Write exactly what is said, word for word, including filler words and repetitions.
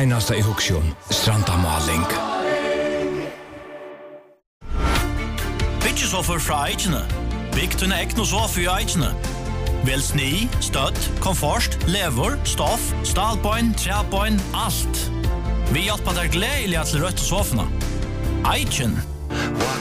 Einasta i Huxion, Strandamaling. Byggesoffer fra Eichene. Bygg til ekno sofa i Eichene. Vel sni, støtt, komfort, lever, stoff, stalbøyn, trebøyn, alt. Vi hjelper deg gledelig til rødt sofene. Eichen.